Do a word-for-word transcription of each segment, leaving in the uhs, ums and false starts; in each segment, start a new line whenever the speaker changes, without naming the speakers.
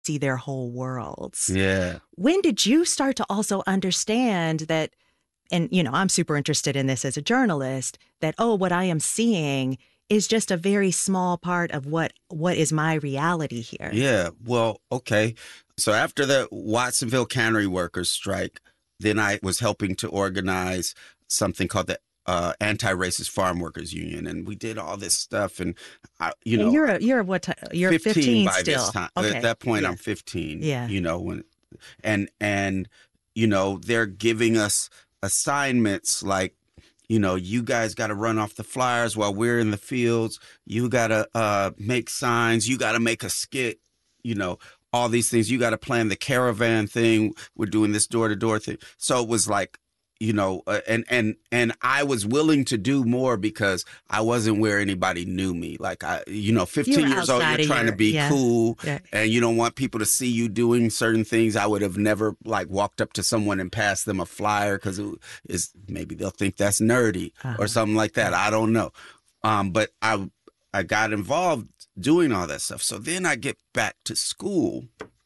see their whole worlds.
Yeah.
When did you start to also understand that, and, you know, I'm super interested in this as a journalist, that, oh, what I am seeing is just a very small part of what what is my reality here?
Yeah. Well, okay. So after the Watsonville cannery workers strike, then I was helping to organize something called the uh, Anti-Racist Farm Workers Union, and we did all this stuff. And I, you
And
know,
you're a, you're what ti- you're
fifteen
fifteen
by this
still.
time. At
Okay.
that point,
Yeah.
I'm fifteen.
Yeah.
You know, when and and you know they're giving us assignments like, you know, you guys got to run off the flyers while we're in the fields. You got to uh, make signs. You got to make a skit. You know, all these things. You got to plan the caravan thing. We're doing this door to door thing. So it was like, you know, uh, and and and I was willing to do more because I wasn't where anybody knew me. Like I, you know,
You
fifteen
were
years old, you're
outside of
trying to
your,
be
yeah.
cool,
Yeah.
and you don't want people to see you doing certain things. I would have never like walked up to someone and passed them a flyer because it is maybe they'll think that's nerdy
Uh-huh.
or something like that. I don't know, um, but I I got involved doing all that stuff. So then I get back to school,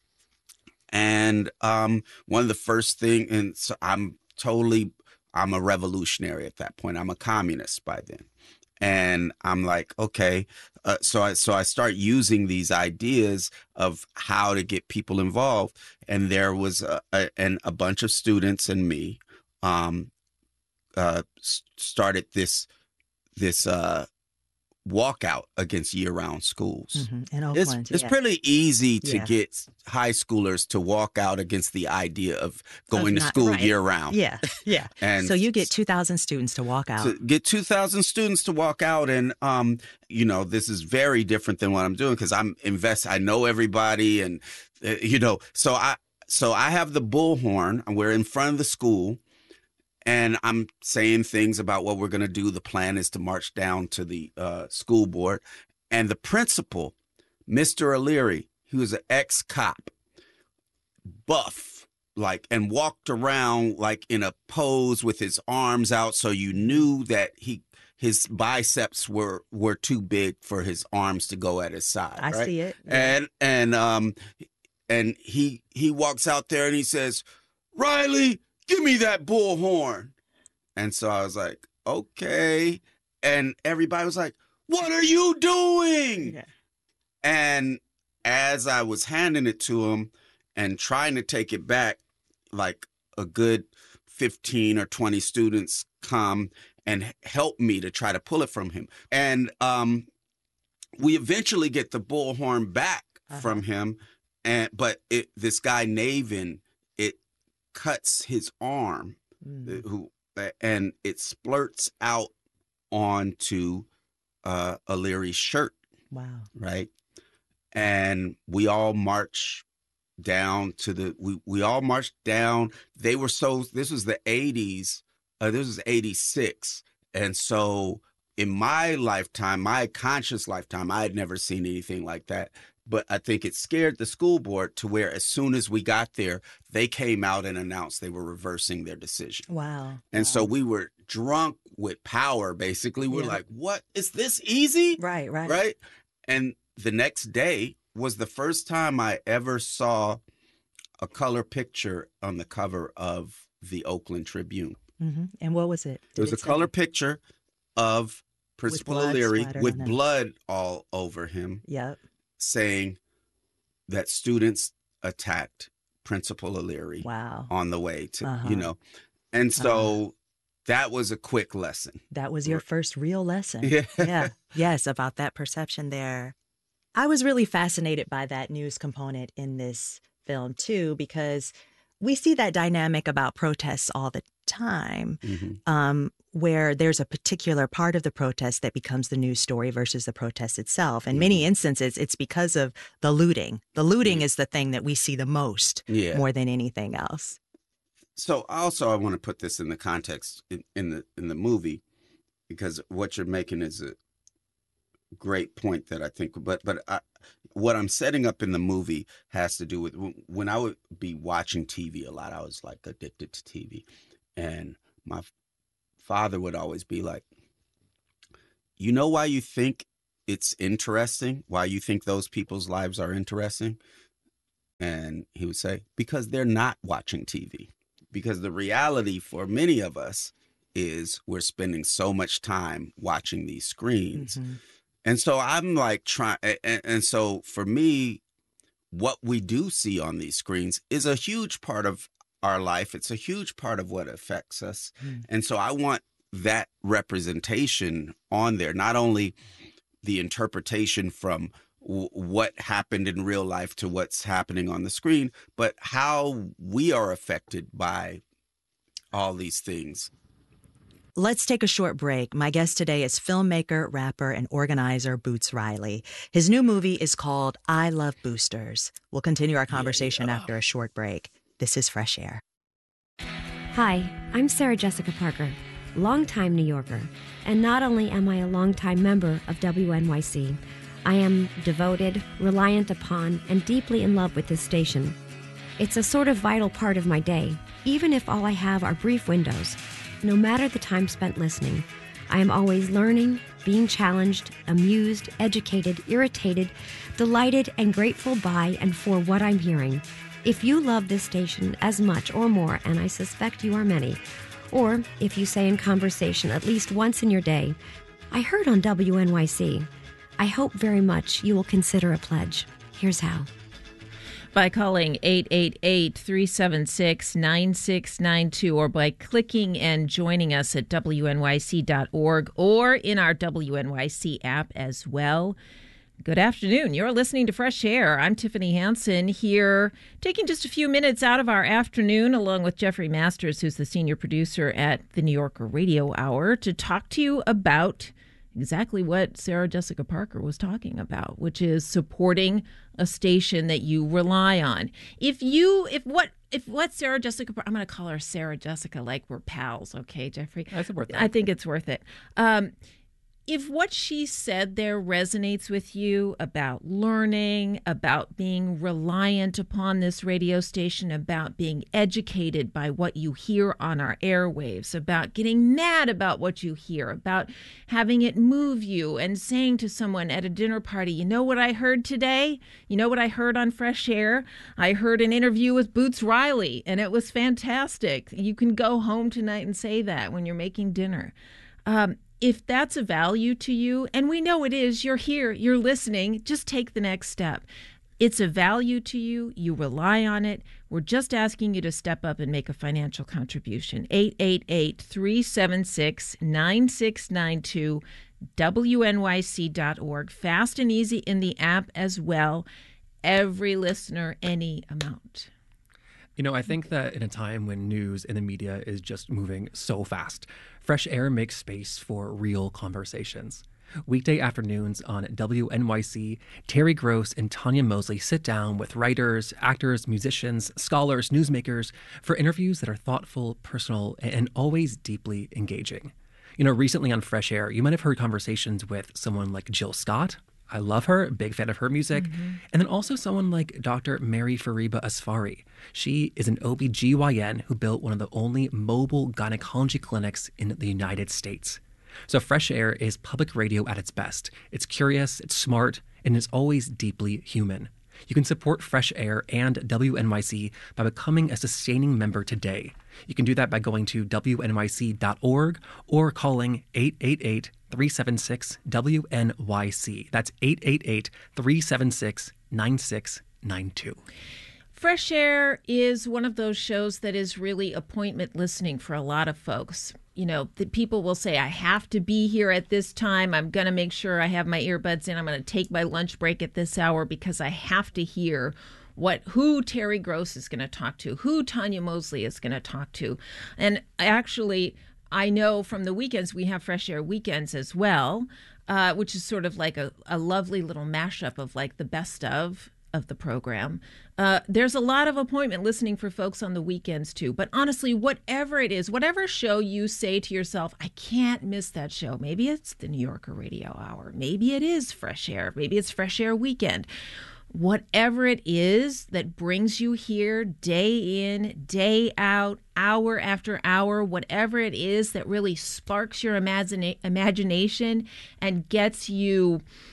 and um, one of the first thing, and so I'm totally. I'm a revolutionary at that point. I'm a communist by then. And I'm like, okay. Uh, so I so I start using these ideas of how to get people involved. And there was a, a, and a bunch of students and me um, uh, started this this uh, walkout against year-round schools.
Mm-hmm. In
It's
Oakland,
it's
yeah.
pretty easy to
Yeah.
get high schoolers to walk out against the idea of going
Of
to
not-
school
right.
year-round.
Yeah, yeah.
And
so you get two thousand students to walk out.
to get two thousand students to walk out. And, um, you know, this is very different than what I'm doing because I'm invest. I know everybody. And, uh, you know, so I so I have the bullhorn and we're in front of the school and I'm saying things about what we're going to do. The plan is to march down to the uh, school board. And the principal, Mister O'Leary, he was an ex-cop, buff, like, and walked around like in a pose with his arms out, so you knew that he his biceps were were too big for his arms to go at his side.
I
right?
see it. Yeah.
And and um and he he walks out there and he says, "Riley, give me that bullhorn." And so I was like, "Okay." And everybody was like, "What are you doing?"
Yeah.
And as I was handing it to him and trying to take it back, like a good fifteen or twenty students come and help me to try to pull it from him. And um, we eventually get the bullhorn back
Uh-huh.
from him. And but it, this guy, Navin, it cuts his arm,
Mm.
uh, who and it splurts out onto uh, O'Leary's shirt,
Wow.
right? And we all march down to the we we all marched down. They were so this was the eighties. Uh, this was eighty-six, and so in my lifetime, my conscious lifetime, I had never seen anything like that. But I think it scared the school board to where as soon as we got there, they came out and announced they were reversing their decision.
Wow.
And
wow.
so we were drunk with power, basically. We're
Yeah.
like, what? Is this easy?
Right, right.
Right? And the next day was the first time I ever saw a color picture on the cover of the Oakland Tribune.
Mm-hmm. And what was it?
It
Did
was a
say?
color picture of Principal
blood
O'Leary
splattered
with
on him.
blood all over him,
Yep.
saying that students attacked Principal O'Leary
Wow.
on the way to,
Uh-huh.
you know. And so
Uh-huh.
that was a quick lesson.
That was your first real lesson.
Yeah.
Yeah. Yes, about that perception there. I was really fascinated by that news component in this film, too, because we see that dynamic about protests all the time,
Mhm.
um, where there's a particular part of the protest that becomes the news story versus the protest itself. In many instances, it's because of the looting. The looting is the thing that we see the most,
Yeah.
more than anything else.
So also, I want to put this in the context in, in the in the movie, because what you're making is a great point that I think. But but I, what I'm setting up in the movie has to do with when I would be watching T V a lot. I was like addicted to T V, and my father would always be like, "You know why you think it's interesting? Why you think those people's lives are interesting? And he would say, because they're not watching T V. Because the reality for many of us is we're spending so much time watching these screens.
Mm-hmm.
And so I'm like trying, and, and so for me, what we do see on these screens is a huge part of our life. It's a huge part of what affects us. Mm. And so I want that representation on there, not only the interpretation from w- what happened in real life to what's happening on the screen, but how we are affected by all these things.
Let's take a short break. My guest today is filmmaker, rapper, and organizer Boots Riley. His new movie is called I Love Boosters. We'll continue our conversation yeah. after a short break. This is Fresh Air.
Hi, I'm Sarah Jessica Parker, longtime New Yorker. And not only am I a longtime member of W N Y C, I am devoted, reliant upon, and deeply in love with this station. It's a sort of vital part of my day, even if all I have are brief windows. No matter the time spent listening, I am always learning, being challenged, amused, educated, irritated, delighted, and grateful by and for what I'm hearing. If you love this station as much or more, and I suspect you are many, or if you say in conversation at least once in your day, I heard on W N Y C, I hope very much you will consider a pledge. Here's how.
By calling eight eight eight, three seven six, nine six nine two or by clicking and joining us at W N Y C dot org or in our W N Y C app as well. Good afternoon. You're listening to Fresh Air. I'm Tiffany Hansen here, taking just a few minutes out of our afternoon, along with Jeffrey Masters, who's the senior producer at the New Yorker Radio Hour, to talk to you about exactly what Sarah Jessica Parker was talking about, which is supporting a station that you rely on. If you, if what, if what Sarah Jessica, I'm going to call her Sarah Jessica like we're pals, okay, Jeffrey?
That's worth it.
I think it's worth it. Um, If what she said there resonates with you about learning, about being reliant upon this radio station, about being educated by what you hear on our airwaves, about getting mad about what you hear, about having it move you and saying to someone at a dinner party, you know what I heard today? You know what I heard on Fresh Air? I heard an interview with Boots Riley, and it was fantastic. You can go home tonight and say that when you're making dinner. Um, If that's a value to you, and we know it is, you're here, you're listening, just take the next step. It's a value to you. You rely on it. We're just asking you to step up and make a financial contribution. eight eight eight, three seven six, nine six nine two, W N Y C dot org. Fast and easy in the app as well. Every listener, any amount.
You know, I think that in a time when news and the media is just moving so fast, Fresh Air makes space for real conversations. Weekday afternoons on W N Y C, Terry Gross and Tanya Mosley sit down with writers, actors, musicians, scholars, newsmakers for interviews that are thoughtful, personal, and always deeply engaging. You know, recently on Fresh Air, you might have heard conversations with someone like Jill Scott. I love her, big fan of her music. Mm-hmm. And then also someone like Doctor Mary Fariba Asfari. She is an O B G Y N who built one of the only mobile gynecology clinics in the United States. So Fresh Air is public radio at its best. It's curious, it's smart, and it's always deeply human. You can support Fresh Air and W N Y C by becoming a sustaining member today. You can do that by going to W N Y C dot org or calling eight eight eight, three seven six, W N Y C. That's eight eight eight, three seven six, nine six nine two.
Fresh Air is one of those shows that is really appointment listening for a lot of folks. You know, the people will say, I have to be here at this time. I'm going to make sure I have my earbuds in. I'm going to take my lunch break at this hour because I have to hear what who Terry Gross is going to talk to, who Tanya Mosley is going to talk to. And actually, I know from the weekends, we have Fresh Air weekends as well, uh, which is sort of like a, a lovely little mashup of like the best of of the program. Uh, there's a lot of appointment listening for folks on the weekends too. But honestly, whatever it is, whatever show you say to yourself, I can't miss that show. Maybe it's the New Yorker Radio Hour. Maybe it is Fresh Air. Maybe it's Fresh Air Weekend. Whatever it is that brings you here day in, day out, hour after hour, whatever it is that really sparks your imagina- imagination and gets you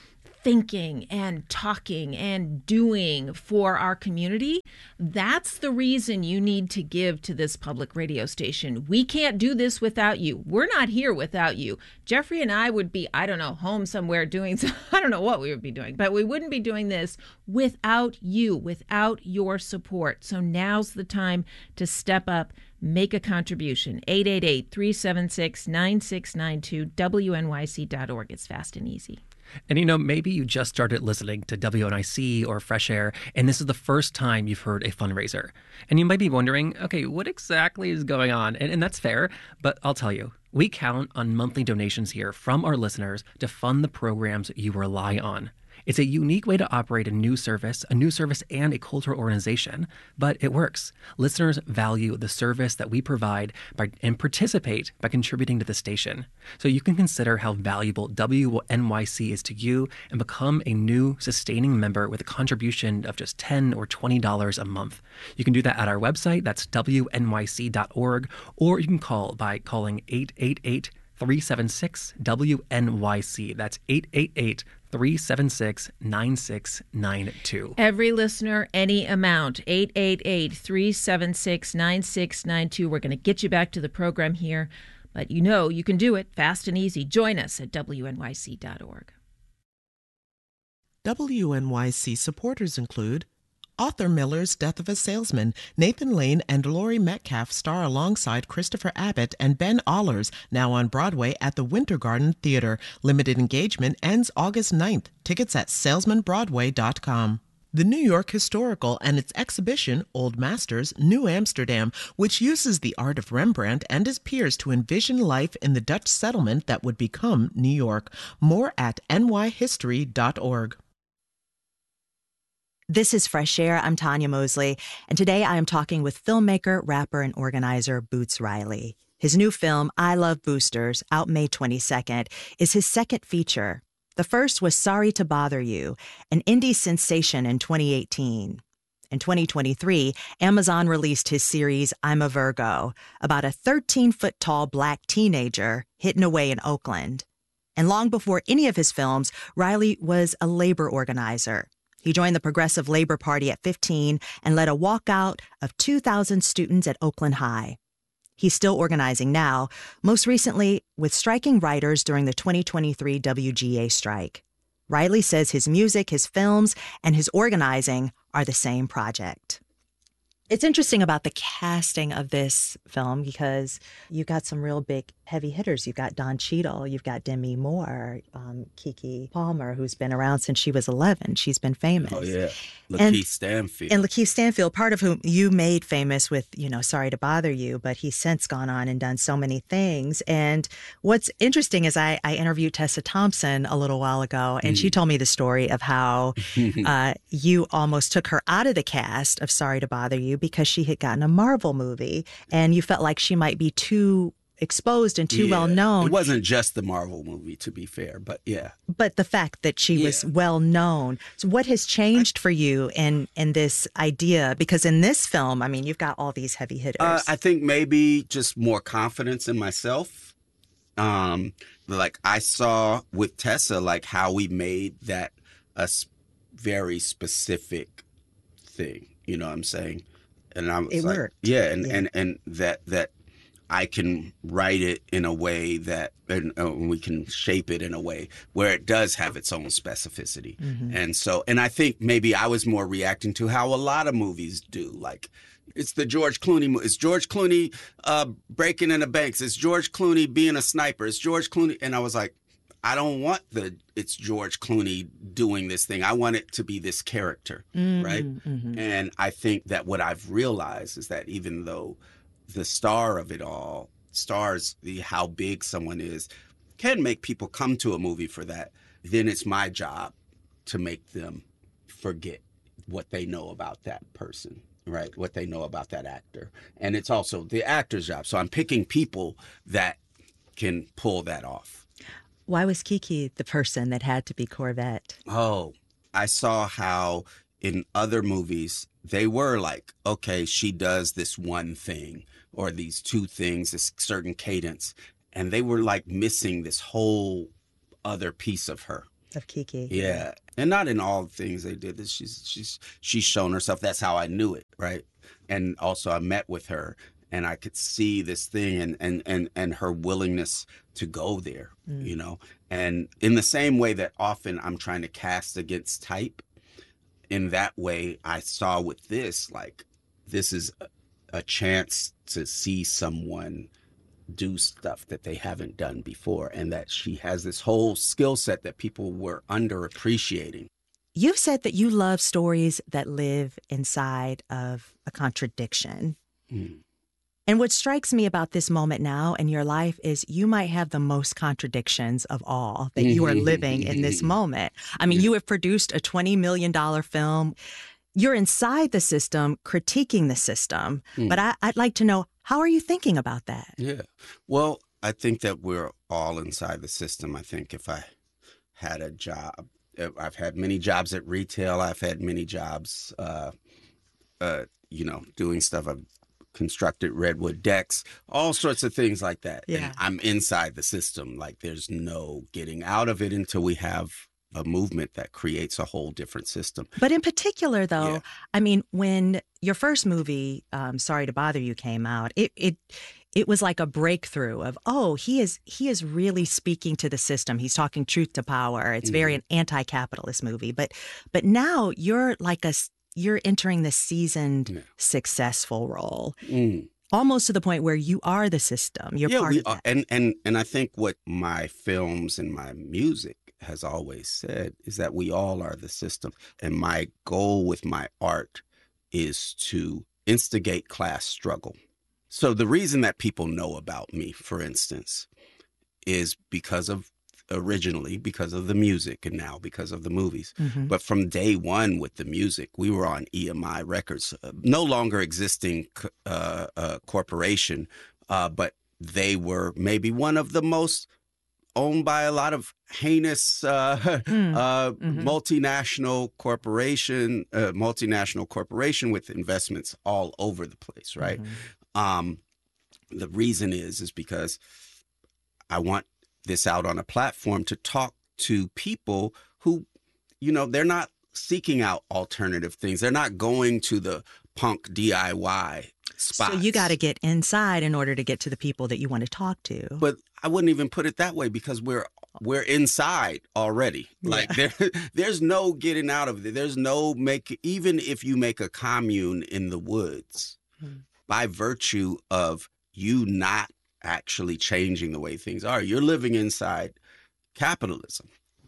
thinking and talking and doing for our community, that's the reason you need to give to this public radio station. We can't do this without you. We're not here without you. Jeffrey and I would be, I don't know, home somewhere doing, I don't know what we would be doing, but we wouldn't be doing this without you, without your support. So now's the time to step up, make a contribution. eight eight eight, three seven six, nine six nine two, W N Y C dot org. It's fast and easy.
And, you know, maybe you just started listening to W N Y C or Fresh Air, and this is the first time you've heard a fundraiser. And you might be wondering, okay, what exactly is going on? And, and that's fair, but I'll tell you, we count on monthly donations here from our listeners to fund the programs you rely on. It's a unique way to operate a new service, a new service and a cultural organization, but it works. Listeners value the service that we provide by, and participate by contributing to the station. So you can consider how valuable W N Y C is to you and become a new sustaining member with a contribution of just ten dollars or twenty dollars a month. You can do that at our website, that's W N Y C dot org, or you can call by calling eight eight eight, three seven six, W N Y C. That's eight eight eight, three seven six, nine six nine two.
Every listener, any amount, eight eight eight, three seven six, nine six nine two. We're going to get you back to the program here, but you know you can do it fast and easy. Join us at W N Y C dot org.
W N Y C supporters include Arthur Miller's Death of a Salesman. Nathan Lane and Laurie Metcalf star alongside Christopher Abbott and Ben Allers, now on Broadway at the Winter Garden Theater. Limited engagement ends August ninth. Tickets at salesman broadway dot com. The New York Historical and its exhibition, Old Masters, New Amsterdam, which uses the art of Rembrandt and his peers to envision life in the Dutch settlement that would become New York. More at N Y history dot org.
This is Fresh Air. I'm Tanya Mosley, and today I am talking with filmmaker, rapper, and organizer Boots Riley. His new film, I Love Boosters, out May twenty-second, is his second feature. The first was Sorry to Bother You, an indie sensation in twenty eighteen. In twenty twenty-three, Amazon released his series I'm a Virgo, about a thirteen-foot-tall black teenager hidden away in Oakland. And long before any of his films, Riley was a labor organizer. He joined the Progressive Labor Party at fifteen and led a walkout of two thousand students at Oakland High. He's still organizing now, most recently with striking writers during the twenty twenty-three W G A strike. Riley says his music, his films, and his organizing are the same project. It's interesting about the casting of this film because you've got some real big heavy hitters. You've got Don Cheadle, you've got Demi Moore, um, Keke Palmer, who's been around since she was eleven. She's been famous.
Oh, yeah. Lakeith
and,
Stanfield.
And Lakeith Stanfield, part of whom you made famous with, you know, Sorry to Bother You, but he's since gone on and done so many things. And what's interesting is I, I interviewed Tessa Thompson a little while ago, and mm. she told me the story of how uh, you almost took her out of the cast of Sorry to Bother You because she had gotten a Marvel movie and you felt like she might be too exposed and too
yeah.
well known.
It wasn't just the Marvel movie, to be fair, but yeah.
But the fact that she
yeah.
was well known. So what has changed I, for you in, in this idea? Because in this film, I mean, you've got all these heavy hitters.
Uh, I think maybe just more confidence in myself. Um, like I saw with Tessa, like how we made that a very specific thing. You know what I'm saying? And I was
it
like,
worked.
yeah, and,
yeah.
and and that that I can write it in a way that, and uh, we can shape it in a way where it does have its own specificity. Mm-hmm. And so, and I think maybe I was more reacting to how a lot of movies do. Like, it's the George Clooney movie. It's George Clooney uh, breaking into banks. It's George Clooney being a sniper. It's George Clooney, and I was like, I don't want the it's George Clooney doing this thing. I want it to be this character, mm-hmm, right? Mm-hmm. And I think that what I've realized is that even though the star of it all, stars, the how big someone is, can make people come to a movie for that, then it's my job to make them forget what they know about that person, right? What they know about that actor. And it's also the actor's job. So I'm picking people that can pull that off.
Why was Keke the person that had to be Corvette?
Oh, I saw how in other movies, they were like, okay, she does this one thing or these two things, this certain cadence. And they were like missing this whole other piece of her.
of Kiki.
Yeah. And not in all things they did this. She's she's she's shown herself. That's how I knew it, right? And also I met with her and I could see this thing and and and, and her willingness to go there, mm. you know. And in the same way that often I'm trying to cast against type, in that way I saw with this, like, this is a, a chance to see someone do stuff that they haven't done before, and that she has this whole skill set that people were underappreciating.
You've said that you love stories that live inside of a contradiction. Mm. And what strikes me about this moment now in your life is you might have the most contradictions of all that you are living in this moment. I mean, you have produced a twenty million dollars film. You're inside the system, critiquing the system. Mm. But I, I'd like to know, how are you thinking about that?
Yeah. Well, I think that we're all inside the system. I think if I had a job, I've had many jobs at retail. I've had many jobs, uh, uh, you know, doing stuff. I've constructed redwood decks, all sorts of things like that.
Yeah.
And I'm inside the system. Like, there's no getting out of it until we have a movement that creates a whole different system.
But in particular, though,
yeah.
I mean, when your first movie, um, Sorry to Bother You, came out, it it it was like a breakthrough of, oh, he is he is really speaking to the system. He's talking truth to power. It's mm-hmm. very an anti-capitalist movie. But but now you're like a you're entering the seasoned, yeah. successful role. Mm. Almost to the point where you are the system. You're
yeah,
part
we
of that.
Are. And, and, and I think what my films and my music has always said is that we all are the system. And my goal with my art is to instigate class struggle. So the reason that people know about me, for instance, is because of originally because of the music and now because of the movies. Mm-hmm. But from day one with the music, we were on E M I Records, uh, no longer existing uh, uh, corporation, uh, but they were maybe one of the most owned by a lot of heinous uh, mm. uh, mm-hmm. multinational corporation, uh, multinational corporation with investments all over the place, right? Mm-hmm. Um, the reason is, is because I want this out on a platform to talk to people who, you know, they're not seeking out alternative things. They're not going to the punk D I Y spots.
So you got to get inside in order to get to the people that you want to talk to.
But I wouldn't even put it that way because we're we're inside already. Like yeah. there, there's no getting out of it. There's no make, even if you make a commune in the woods, hmm. by virtue of you not actually changing the way things are, you're living inside capitalism.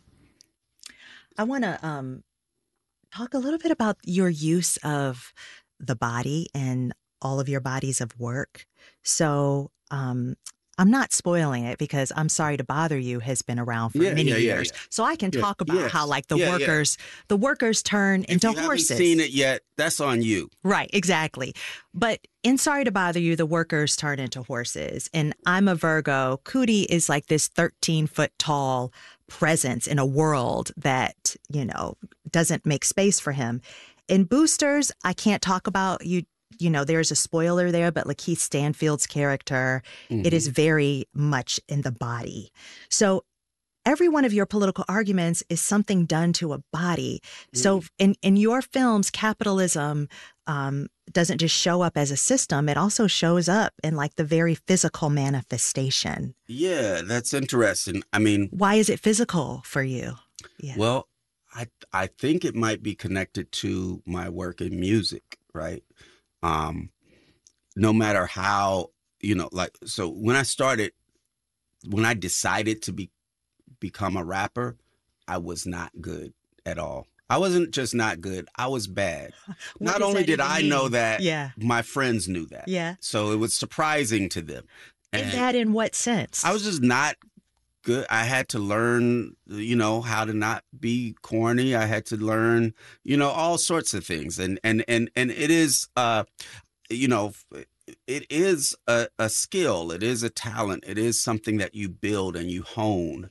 I want to um, talk a little bit about your use of the body and all of your bodies of work. So um, I'm not spoiling it because I'm Sorry to Bother You has been around for
yeah,
many
yeah,
years.
Yeah, yeah.
So I can
yeah,
talk about
yes.
how like the
yeah,
workers,
yeah.
the workers turn
if
into
you
horses.
Haven't seen it yet, that's on you.
Right, exactly. But in Sorry to Bother You, the workers turn into horses. And I'm a Virgo. Cootie is like this thirteen foot tall presence in a world that, you know, doesn't make space for him. In Boosters, I can't talk about you. You know, there's a spoiler there, but Lakeith Stanfield's character, mm-hmm. it is very much in the body. So every one of your political arguments is something done to a body. Mm. So in, in your films, capitalism um, doesn't just show up as a system. It also shows up in like the very physical manifestation.
Yeah, that's interesting. I mean,
why is it physical for you? Yeah.
Well, I I think it might be connected to my work in music, right? Um, no matter how, you know, like, so when I started, when I decided to be, become a rapper, I was not good at all. I wasn't just not good. I was bad. Not only did I mean? know that,
yeah.
my friends knew that.
Yeah.
So it was surprising to them.
And, and that in what sense?
I was just not good. I had to learn, you know, how to not be corny. I had to learn, you know, all sorts of things. And and and and it is, uh, you know, it is a, a skill. It is a talent. It is something that you build and you hone.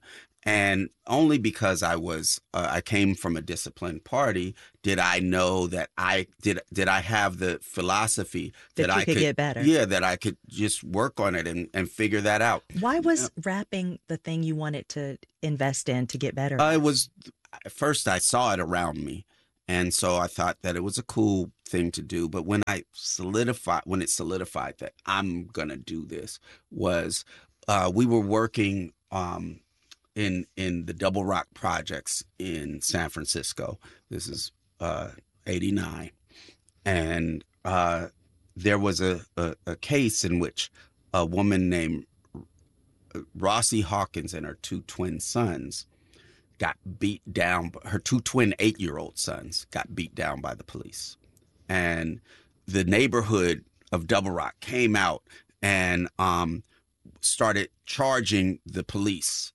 And only because I was, uh, I came from a disciplined party, did I know that I did, did I have the philosophy
That
that,
you
I
could
could
get better.
Yeah, that I could just work on it and, and figure that out.
Why was rapping the thing you wanted to invest in to get better?
Uh, it was, at first I saw it around me. And so I thought that it was a cool thing to do. But when I solidified, when it solidified that I'm going to do this was, uh, we were working, um, in in the Double Rock projects in San Francisco. This is uh, eighty-nine. And uh, there was a, a, a case in which a woman named Rossie Hawkins and her two twin sons got beat down. Her two twin eight-year-old sons got beat down by the police. And the neighborhood of Double Rock came out and um, started charging the police.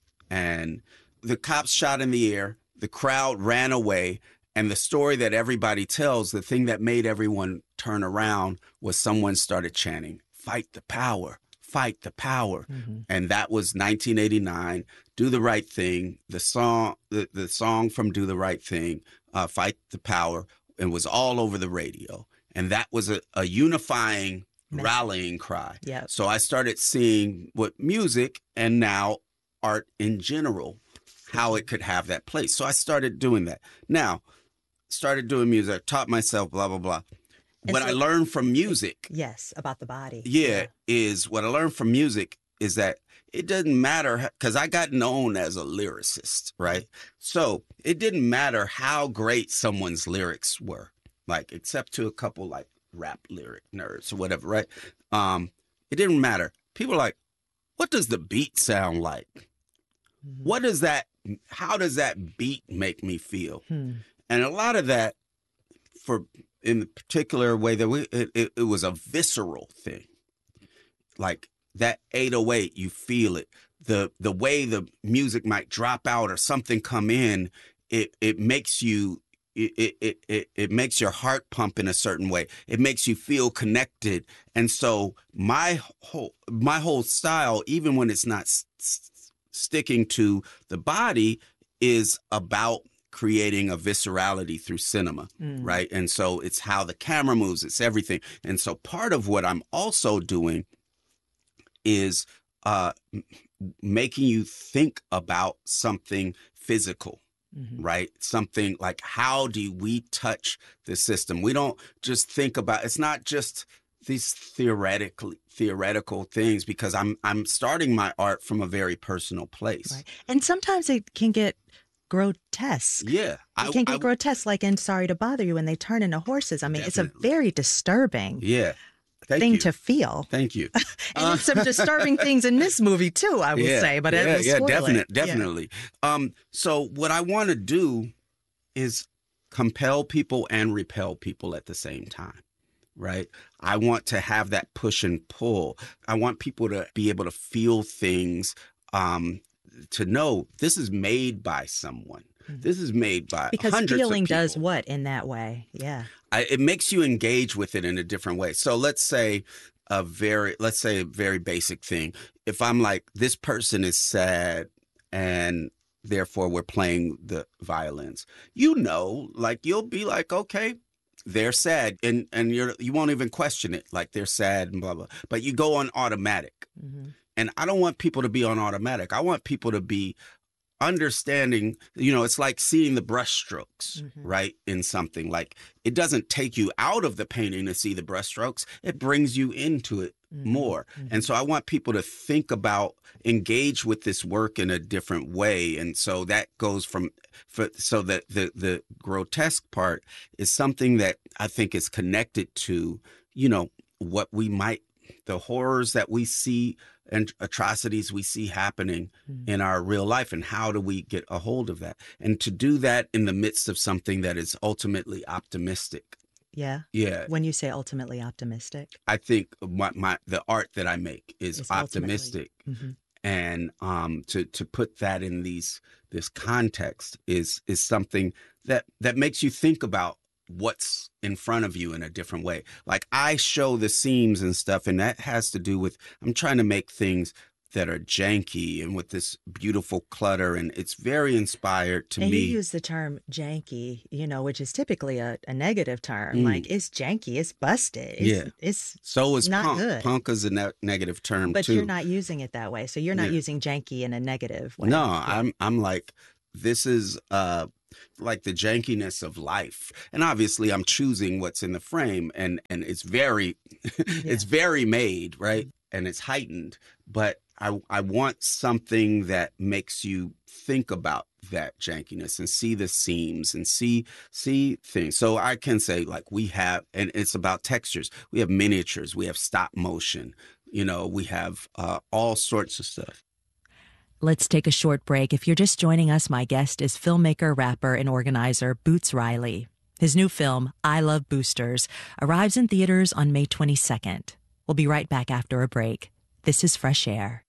And the cops shot in the air, the crowd ran away, and the story that everybody tells, the thing that made everyone turn around was someone started chanting, "Fight the power, fight the power." Mm-hmm. And that was nineteen eighty-nine, Do the Right Thing, the song, the, the song from Do the Right Thing, uh, Fight the Power, and was all over the radio. And that was a, a unifying, Man. rallying cry.
Yep.
So I started seeing what music and now art in general, how it could have that place. So I started doing that. Now, started doing music, taught myself, blah, blah, blah.
And
what
so,
I learned from music.
Yes, about the body.
Yeah,
yeah,
is what I learned from music is that it doesn't matter, because I got known as a lyricist, right? So it didn't matter how great someone's lyrics were, like, except to a couple like rap lyric nerds or whatever, right? Um, it didn't matter. People are like, what does the beat sound like? What does that, how does that beat make me feel? Hmm. And a lot of that, for in the particular way that we, it, it, it was a visceral thing. Like that eight oh eight, you feel it. The the way the music might drop out or something come in, it it makes you, it it it it makes your heart pump in a certain way. It makes you feel connected. And so my whole my whole style, even when it's not st- sticking to the body, is about creating a viscerality through cinema, mm. right? And so it's how the camera moves, it's everything. And so part of what I'm also doing is uh, making you think about something physical, mm-hmm. right? Something like, how do we touch the system? We don't just think about, it's not just these theoretical theoretical things, because I'm I'm starting my art from a very personal place.
Right. And sometimes it can get grotesque.
Yeah.
It
I,
can get
I,
grotesque, like in Sorry to Bother You, when they turn into horses. I mean,
definitely.
It's a very disturbing
yeah. Thank
thing
you.
to feel.
Thank you.
and
uh,
there's some disturbing things in this movie too, I would
yeah,
say, but
yeah,
it was
yeah, definitely,
yeah.
definitely. Um, so what I want to do is compel people and repel people at the same time. Right. I want to have that push and pull. I want people to be able to feel things, um, to know this is made by someone. Mm-hmm. This is made by
because
hundreds
feeling
of people.
does what in that way? Yeah.
I, it makes you engage with it in a different way. So let's say a very, let's say a very basic thing. If I'm like, this person is sad and therefore we're playing the violins, you know, like you'll be like, okay, they're sad, and and you're you won't even question it, like they're sad and blah blah. But you go on automatic, mm-hmm. and I don't want people to be on automatic. I want people to be understanding. You know, it's like seeing the brushstrokes, mm-hmm. right, in something. Like it doesn't take you out of the painting to see the brushstrokes; it brings you into it mm-hmm. more. Mm-hmm. And so I want people to think about, engage with this work in a different way, and so that goes from. For, so that the, the grotesque part is something that I think is connected to, you know, what we might, the horrors that we see and atrocities we see happening mm-hmm. in our real life, and how do we get a hold of that? And to do that in the midst of something that is ultimately optimistic.
Yeah.
Yeah.
When you say ultimately optimistic,
I think my, my the art that I make is
it's
optimistic. Mm-hmm. And um, to to put that in these this context is is something that that makes you think about what's in front of you in a different way. Like I show the seams and stuff, and that has to do with I'm trying to make things that are janky and with this beautiful clutter, and it's very inspired to
and
me.
you use the term janky, you know, which is typically a, a negative term.
Mm.
Like, it's janky, it's busted. It's,
Yeah.
it's
So is
not
punk.
good.
Punk is a ne- negative term
But
too.
you're not using it that way. So you're not
Yeah.
using janky in a negative way.
No,
Yeah.
I'm I'm like, this is uh like the jankiness of life. And obviously I'm choosing what's in the frame, and and it's very it's very made, right? And it's heightened, but I I want something that makes you think about that jankiness and see the seams and see see things. So I can say, like, we have, and it's about textures. We have miniatures, we have stop motion, you know, we have uh, all sorts of stuff.
Let's take a short break. If you're just joining us, my guest is filmmaker, rapper, and organizer Boots Riley. His new film, I Love Boosters, arrives in theaters on May twenty-second. We'll be right back after a break. This is Fresh Air.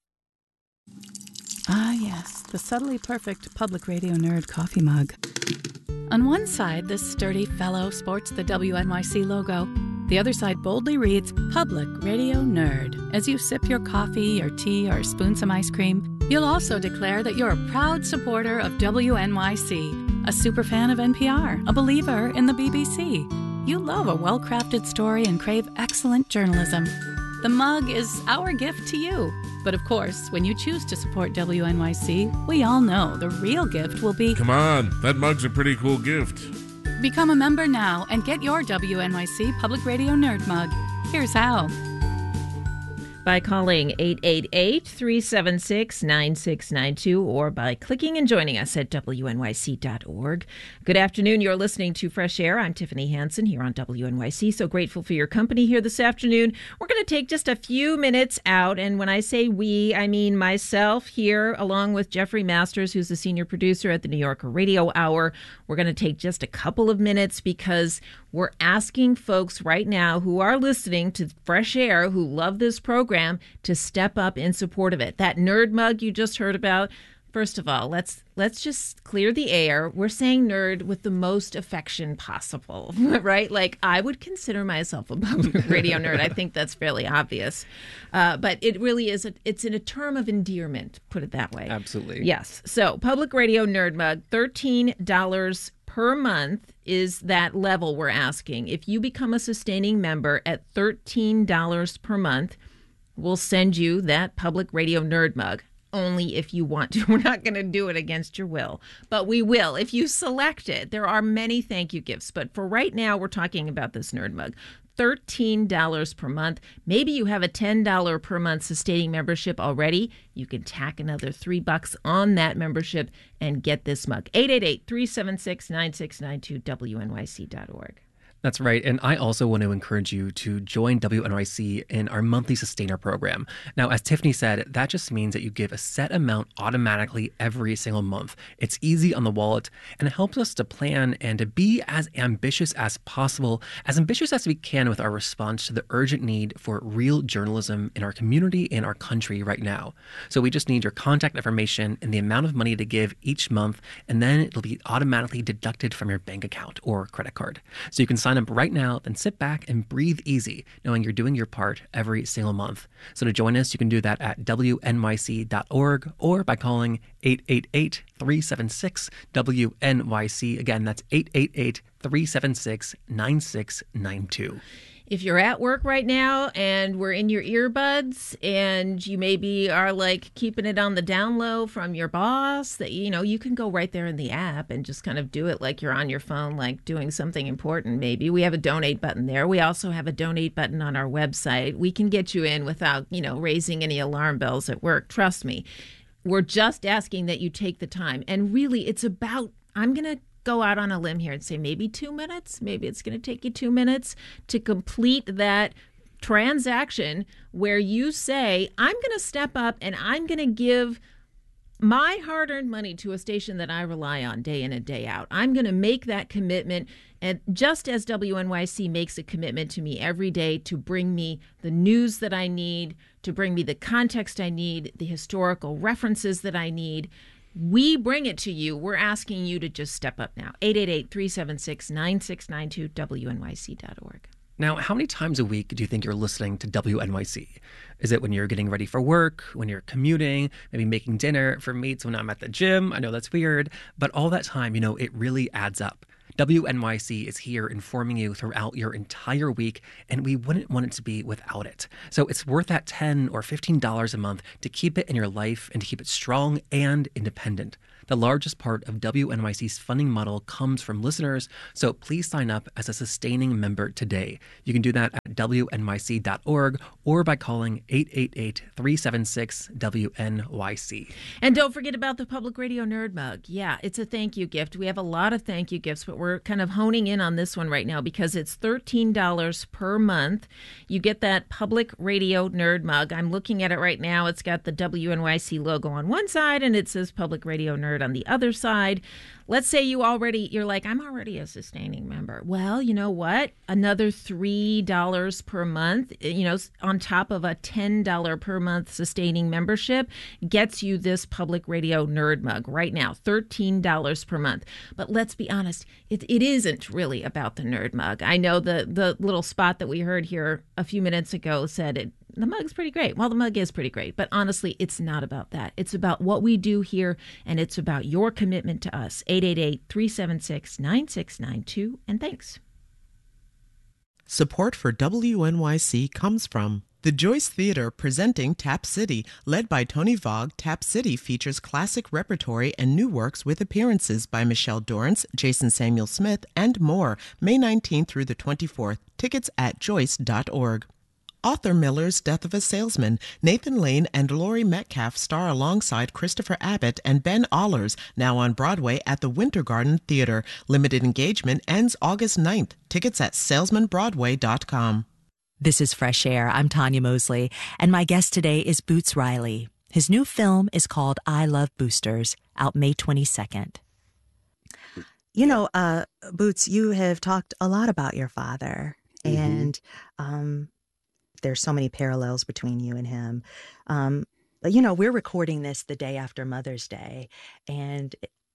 Ah, yes, the subtly perfect Public Radio Nerd coffee mug. On one side, this sturdy fellow sports the W N Y C logo. The other side boldly reads Public Radio Nerd. As you sip your coffee or tea or spoon some ice cream, you'll also declare that you're a proud supporter of W N Y C, a superfan of N P R, a believer in the B B C. You love a well-crafted story and crave excellent journalism. The mug is our gift to you. But of course, when you choose to support W N Y C, we all know the real gift will be...
Come on, that mug's a pretty cool gift.
Become a member now and get your W N Y C Public Radio Nerd mug. Here's how.
By calling eight eight eight, three seven six, nine six nine two or by clicking and joining us at W N Y C dot org. Good afternoon. You're listening to Fresh Air. I'm Tiffany Hansen here on W N Y C. So grateful for your company here this afternoon. We're going to take just a few minutes out. And when I say we, I mean myself here, along with Jeffrey Masters, who's the senior producer at the New Yorker Radio Hour. We're going to take just a couple of minutes because we're asking folks right now who are listening to Fresh Air, who love this program, to step up in support of it. That nerd mug you just heard about, first of all, let's let's just clear the air. We're saying nerd with the most affection possible, right? Like, I would consider myself a public radio nerd. I think that's fairly obvious. Uh, but it really is, a, it's in a term of endearment, put it that way.
Absolutely.
Yes. So Public Radio Nerd Mug, thirteen dollars per month is that level we're asking. If you become a sustaining member at thirteen dollars per month, we'll send you that Public Radio Nerd Mug. Only if you want to. We're not going to do it against your will, but we will if you select it. There are many thank you gifts, but for right now, we're talking about this Nerd Mug. thirteen dollars per month. Maybe you have a ten dollars per month sustaining membership already. You can tack another three bucks on that membership and get this mug. eight eight eight, three seven six, nine six nine two, W N Y C dot org.
That's right. And I also want to encourage you to join W N Y C in our monthly sustainer program. Now, as Tiffany said, that just means that you give a set amount automatically every single month. It's easy on the wallet, and it helps us to plan and to be as ambitious as possible, as ambitious as we can with our response to the urgent need for real journalism in our community and our country right now. So we just need your contact information and the amount of money to give each month, and then it'll be automatically deducted from your bank account or credit card. So you can sign up right now, then sit back and breathe easy, knowing you're doing your part every single month. So to join us, you can do that at W N Y C dot org or by calling eight eight eight, three seven six, W N Y C. Again, that's eight eight eight, three seven six, nine six nine two.
If you're at work right now and we're in your earbuds and you maybe are like keeping it on the down low from your boss, that, you know, you can go right there in the app and just kind of do it like you're on your phone, like doing something important. Maybe we have a donate button there. We also have a donate button on our website. We can get you in without, you know, raising any alarm bells at work. Trust me. We're just asking that you take the time. And really, it's about, I'm going to go out on a limb here and say maybe two minutes. Maybe it's going to take you two minutes to complete that transaction where you say, I'm going to step up and I'm going to give my hard-earned money to a station that I rely on day in and day out. I'm going to make that commitment. And just as W N Y C makes a commitment to me every day to bring me the news that I need, to bring me the context I need, the historical references that I need, we bring it to you. We're asking you to just step up now. eight eight eight, three seven six, nine six nine two, W N Y C dot org.
Now, how many times a week do you think you're listening to W N Y C? Is it when you're getting ready for work, when you're commuting, maybe making dinner? For me, it's when I'm at the gym. I know that's weird, but all that time, you know, it really adds up. W N Y C is here informing you throughout your entire week, and we wouldn't want it to be without it. So it's worth that ten dollars or fifteen dollars a month to keep it in your life and to keep it strong and independent. The largest part of W N Y C's funding model comes from listeners, so please sign up as a sustaining member today. You can do that at W N Y C dot org or by calling eight eight eight, three seven six, W N Y C.
And don't forget about the Public Radio Nerd Mug. Yeah, it's a thank you gift. We have a lot of thank you gifts, but we're kind of honing in on this one right now because it's thirteen dollars per month. You get that Public Radio Nerd Mug. I'm looking at it right now. It's got the W N Y C logo on one side and it says Public Radio Nerd on the other side. Let's say you already, you're like, I'm already a sustaining member. Well, you know what? Another three dollars per month, you know, on top of a ten dollars per month sustaining membership gets you this Public Radio Nerd Mug right now, thirteen dollars per month. But let's be honest, it, it isn't really about the Nerd Mug. I know the, the little spot that we heard here a few minutes ago said it. The mug's pretty great. Well, the mug is pretty great. But honestly, it's not about that. It's about what we do here, and it's about your commitment to us. eight eight eight, three seven six, nine six nine two, and thanks.
Support for W N Y C comes from the Joyce Theater presenting Tap City. Led by Tony Vogue, Tap City features classic repertory and new works with appearances by Michelle Dorrance, Jason Samuel Smith, and more. May nineteenth through the twenty-fourth. Tickets at joyce dot org. Arthur Miller's Death of a Salesman. Nathan Lane and Laurie Metcalf star alongside Christopher Abbott and Ben Allers, now on Broadway at the Winter Garden Theater. Limited engagement ends August ninth. Tickets at salesman broadway dot com.
This is Fresh Air. I'm Tanya Mosley, and my guest today is Boots Riley. His new film is called I Love Boosters, out May twenty-second. You know, uh, Boots, you have talked a lot about your father, mm-hmm. and um, there's so many parallels between you and him. Um, but, you know, we're recording this the day after Mother's Day, and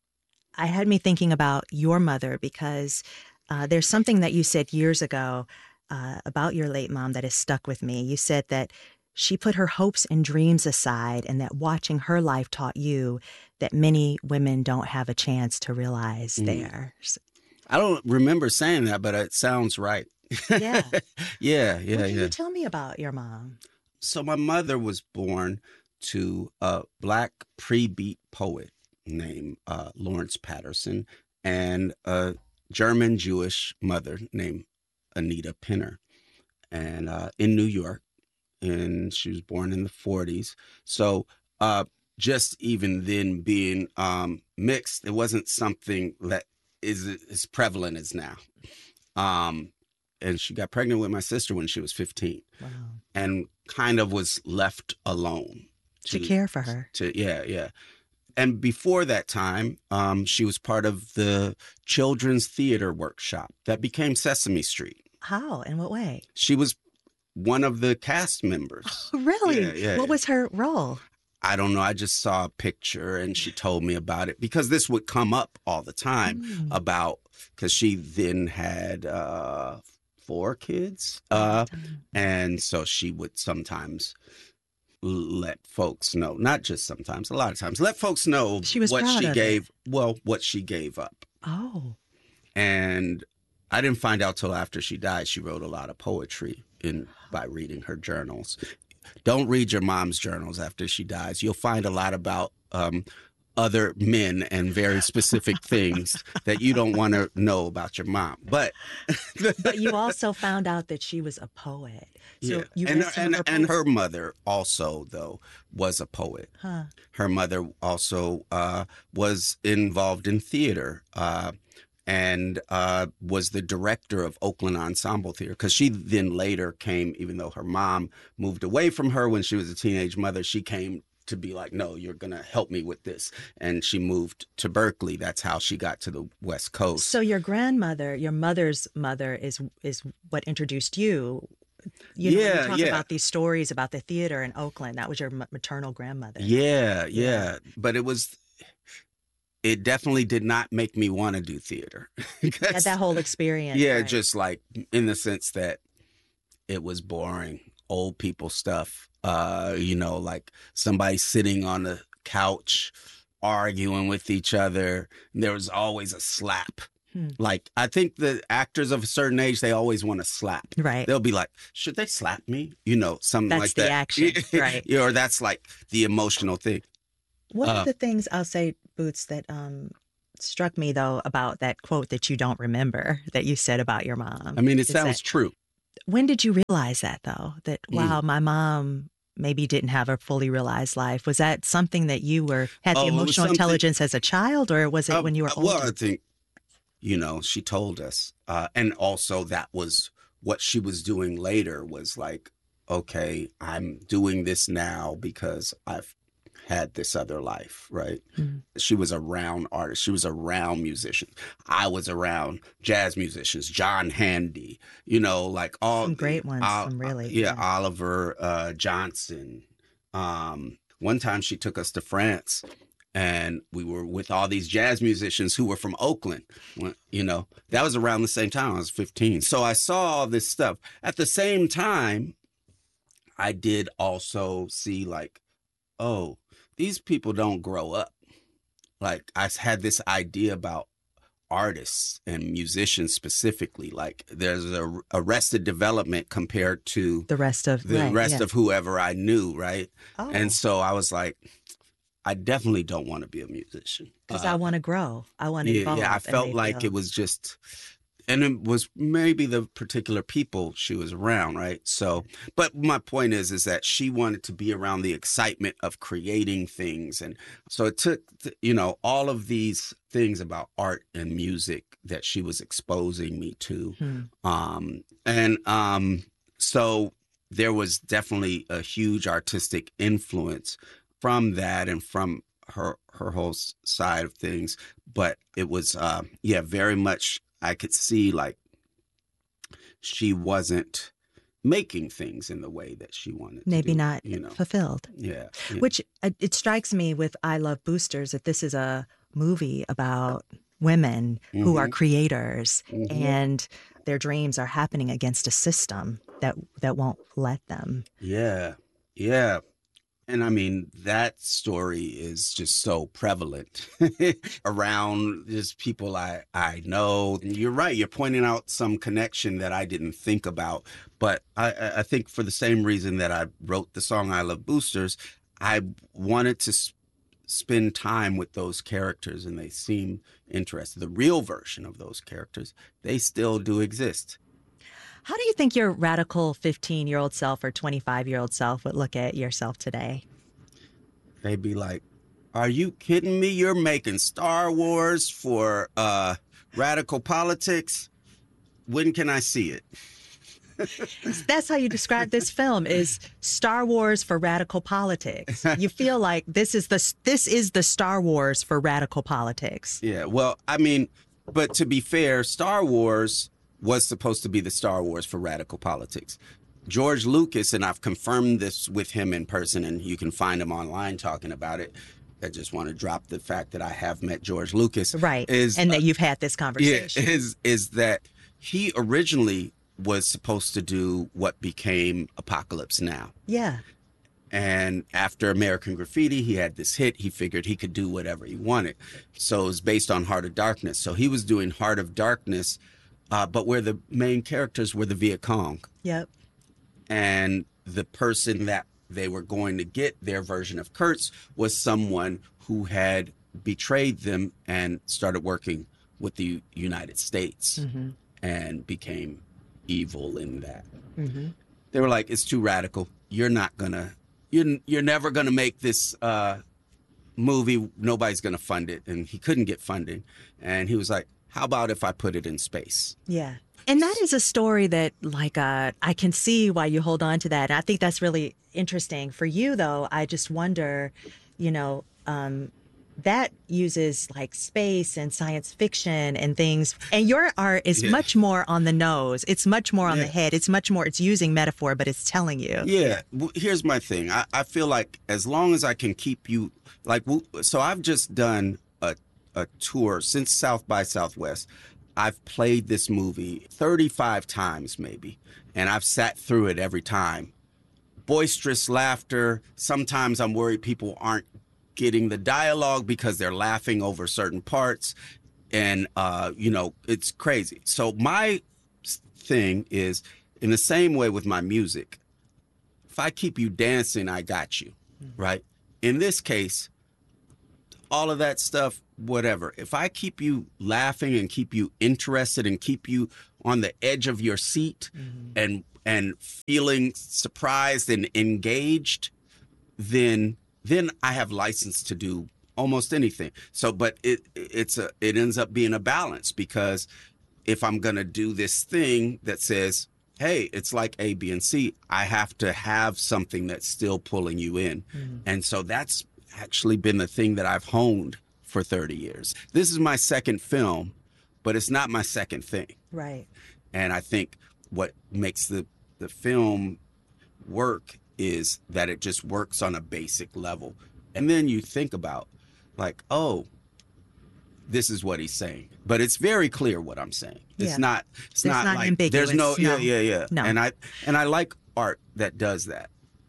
I had me thinking about your mother because uh, there's something that you said years ago uh, about your late mom that has stuck with me. You said that she put her hopes and dreams aside and that watching her life taught you that many women don't have a chance to realize mm. theirs.
I don't remember saying that, but it sounds right.
Yeah.
yeah, yeah,
what can
yeah.
you tell me about your mom?
So my mother was born to a Black pre-beat poet named uh, Lawrence Patterson and a German Jewish mother named Anita Pinner, and uh, in New York, and she was born in the forties. So uh, just even then being um, mixed, it wasn't something that is as prevalent as now. Um, and she got pregnant with my sister when she was fifteen.
Wow.
And kind of was left alone.
To, to care for her.
To, yeah, yeah. And before that time, um, she was part of the children's theater workshop that became Sesame Street.
How? In what way?
She was one of the cast members.
Oh, really?
Yeah, yeah,
what
yeah.
was her role?
I don't know. I just saw a picture and she told me about it because this would come up all the time mm. about, because she then had uh, four kids. Uh, and so she would sometimes let folks know, not just sometimes, a lot of times, let folks know
she was
what she gave,
it.
well, what she gave up.
Oh.
And I didn't find out till after she died. She wrote a lot of poetry in by reading her journals. Don't read your mom's journals after she dies. You'll find a lot about um, other men and very specific things that you don't want to know about your mom. But
but you also found out that she was a poet. So
yeah.
you
and,
read
and,
her
and her mother also, though, was a poet.
Huh.
Her mother also uh, was involved in theater. Uh, and uh, was the director of Oakland Ensemble Theater, because she then later came, even though her mom moved away from her when she was a teenage mother, she came to be like, no, you're going to help me with this. And she moved to Berkeley. That's how she got to the West Coast.
So your grandmother, your mother's mother, is is what introduced you. You know,
yeah,
you talk
yeah.
about these stories about the theater in Oakland. That was your maternal grandmother.
Yeah, yeah. yeah. But it was... It definitely did not make me want to do theater.
Yeah, that whole experience.
Yeah,
right.
just like in the sense that it was boring. Old people stuff, uh, you know, like somebody sitting on the couch arguing with each other. There was always a slap. Hmm. Like, I think the actors of a certain age, they always want to slap.
Right.
They'll be like, should they slap me? You know, something
that's
like
the
that.
Action, right.
Yeah, or that's like the emotional thing.
One
uh,
of the things I'll say, Boots, that um, struck me, though, about that quote that you don't remember that you said about your mom.
I mean, it sounds
that,
true.
When did you realize that, though? That, wow, mm. my mom maybe didn't have a fully realized life. Was that something that you were had the oh, emotional intelligence as a child, or was it uh, when you were older?
Well, I think, you know, she told us. Uh, and also that was what she was doing later was like, okay, I'm doing this now because I've had this other life, right? Mm-hmm. She was around artists. She was around musicians. I was around jazz musicians, John Handy, you know, like all
some great ones, uh, some really.
Yeah, yeah. Oliver uh, Johnson. Um, one time she took us to France and we were with all these jazz musicians who were from Oakland. You know, that was around the same time. I was fifteen. So I saw all this stuff. At the same time, I did also see like, oh, these people don't grow up. Like, I had this idea about artists and musicians specifically. Like, there's a arrested development compared to
the rest of
the
right,
rest
yeah.
of whoever I knew, right?
Oh.
And so I was like, I definitely don't want to be a musician
because
uh,
I want to grow. I want to
yeah,
evolve.
Yeah, I felt like feel... it was just. And it was maybe the particular people she was around, right? So, but my point is, is that she wanted to be around the excitement of creating things. And so it took, you know, all of these things about art and music that she was exposing me to. Hmm. Um, and um, so there was definitely a huge artistic influence from that and from her, her whole side of things. But it was, uh, yeah, very much. I could see like she wasn't making things in the way that she wanted
maybe
to do,
not
you know.
fulfilled.
Yeah, yeah.
Which uh, it strikes me with I Love Boosters that this is a movie about women mm-hmm. who are creators mm-hmm. and their dreams are happening against a system that that won't let them.
Yeah, yeah. And I mean, that story is just so prevalent around just people I, I know. And you're right. You're pointing out some connection that I didn't think about. But I, I think for the same reason that I wrote the song I Love Boosters, I wanted to sp- spend time with those characters and they seem interested. The real version of those characters, they still do exist.
How do you think your radical fifteen-year-old self or twenty-five-year-old self would look at yourself today?
They'd be like, are you kidding me? You're making Star Wars for uh, radical politics? When can I see it?
That's how you describe this film is Star Wars for radical politics. You feel like this is the this is the Star Wars for radical politics.
Yeah, well, I mean, but to be fair, Star Wars was supposed to be the Star Wars for radical politics. George Lucas, and I've confirmed this with him in person, and you can find him online talking about it. I just want to drop the fact that I have met George Lucas.
Right,
is,
and that
uh,
you've had this conversation.
Yeah, is, is that he originally was supposed to do what became Apocalypse Now.
Yeah.
And after American Graffiti, he had this hit. He figured he could do whatever he wanted. So it was based on Heart of Darkness. So he was doing Heart of Darkness, Uh, but where the main characters were the Viet Cong.
Yep.
And the person that they were going to get, their version of Kurtz, was someone who had betrayed them and started working with the United States mm-hmm. and became evil in that. Mm-hmm. They were like, it's too radical. You're not going to, you're, you're never going to make this uh, movie. Nobody's going to fund it. And he couldn't get funding. And he was like, how about if I put it in space?
Yeah. And that is a story that, like, uh, I can see why you hold on to that. I think that's really interesting. For you, though, I just wonder, you know, um, that uses, like, space and science fiction and things. And your art is yeah. much more on the nose. It's much more on yeah. the head. It's much more, it's using metaphor, but it's telling you.
Yeah. Well, here's my thing. I, I feel like as long as I can keep you, like, so I've just done a a tour since South by Southwest. I've played this movie thirty-five times maybe. and I've sat through it every time. Boisterous laughter. Sometimes I'm worried people aren't getting the dialogue because they're laughing over certain parts. And, uh, you know, it's crazy. So my thing is, in the same way with my music, if I keep you dancing, I got you, right? In this case, all of that stuff, whatever. If I keep you laughing and keep you interested and keep you on the edge of your seat mm-hmm. and and feeling surprised and engaged, then then I have license to do almost anything. So, but it it's a it ends up being a balance, because if I'm gonna do this thing that says, hey, it's like A, B, and C, I have to have something that's still pulling you in. Mm-hmm. And so that's actually been the thing that I've honed for thirty years. This is my second film, but it's not my second thing.
Right.
And I think what makes the, the film work is that it just works on a basic level. And then you think about, like, oh, this is what he's saying. But it's very clear what I'm saying. It's
yeah.
not it's,
it's
not,
not
like
ambiguous.
There's no,
no
yeah, yeah, yeah.
No.
And I and I like art that does that.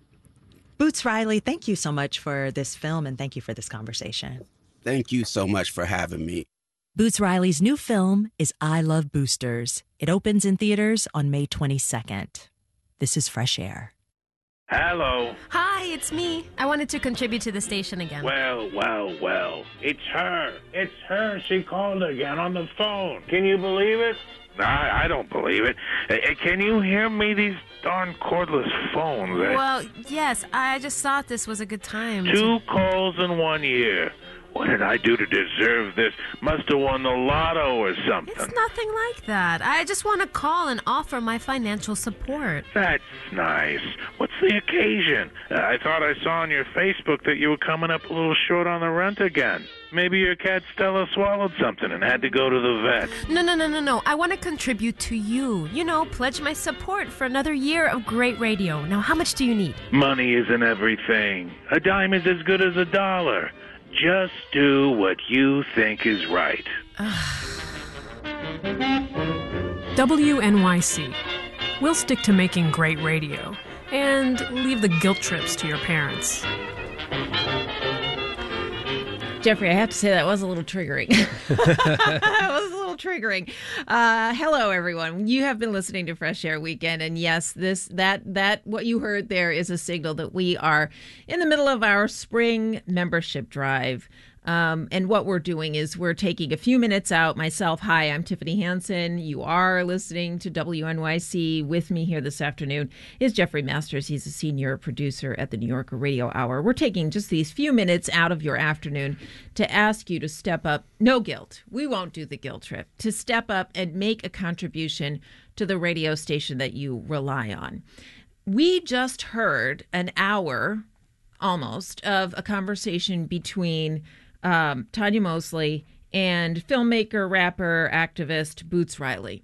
Boots Riley, thank you so much for this film, and thank you for this conversation.
Thank you so much for having me.
Boots Riley's new film is I Love Boosters. It opens in theaters on May twenty-second. This is Fresh Air.
Hello.
Hi, it's me. I wanted to contribute to the station again.
Well, well, well. It's her. It's her. She called again on the phone. Can you believe it? I, I don't believe it. Uh, can you hear me? These darn cordless phones. Eh?
Well, yes. I just thought this was a good time.
Two to... calls in one year. What did I do to deserve this? Must have won the lotto or something.
It's nothing like that. I just want to call and offer my financial support.
That's nice. What's the occasion? Uh, I thought I saw on your Facebook that you were coming up a little short on the rent again. Maybe your cat Stella swallowed something and had to go to the vet.
No, no, no, no, no. I want to contribute to you. You know, pledge my support for another year of great radio. Now, how much do you need?
Money isn't everything. A dime is as good as a dollar. Just do what you think is right.
W N Y C. We'll stick to making great radio and leave the guilt trips to your parents.
Jeffrey, I have to say that was a little triggering. That was a little triggering. Uh, hello, everyone. You have been listening to Fresh Air Weekend, and yes, this that that what you heard there is a signal that we are in the middle of our spring membership drive. Um, and what we're doing is we're taking a few minutes out. Myself, hi, I'm Tiffany Hansen. You are listening to W N Y C. With me here this afternoon is Jeffrey Masters. He's a senior producer at the New Yorker Radio Hour. We're taking just these few minutes out of your afternoon to ask you to step up. No guilt. We won't do the guilt trip. To step up and make a contribution to the radio station that you rely on. We just heard an hour, almost, of a conversation between Um, Tanya Mosley and filmmaker, rapper, activist Boots Riley.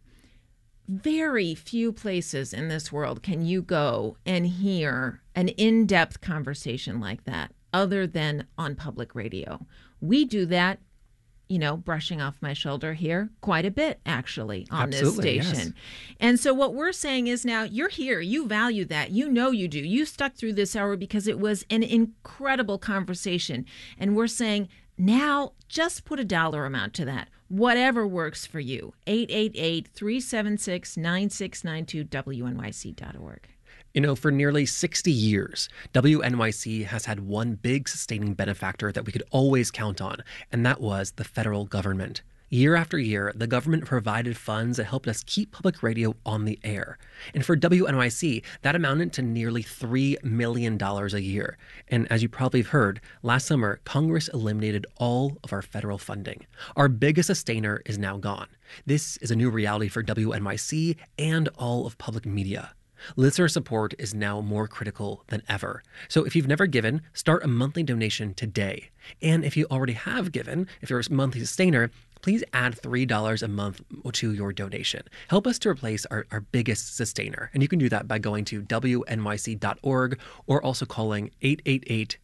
Very few places in this world can you go and hear an in-depth conversation like that other than on public radio. We do that, you know, brushing off my shoulder here quite a bit, actually, on
Absolutely,
this station.
Yes.
And so what we're saying is now you're here. You value that. You know you do. You stuck through this hour because it was an incredible conversation. And we're saying, now, just put a dollar amount to that. Whatever works for you. eight eight eight, three seven six, nine six nine two, W N Y C dot org.
You know, for nearly sixty years, W N Y C has had one big sustaining benefactor that we could always count on, and that was the federal government. Year after year, the government provided funds that helped us keep public radio on the air. And for W N Y C, that amounted to nearly three million dollars a year. And as you probably have heard, last summer, Congress eliminated all of our federal funding. Our biggest sustainer is now gone. This is a new reality for W N Y C and all of public media. Listener support is now more critical than ever. So if you've never given, start a monthly donation today. And if you already have given, if you're a monthly sustainer, please add three dollars a month to your donation. Help us to replace our, our biggest sustainer. And you can do that by going to W N Y C dot org or also calling eight eight eight,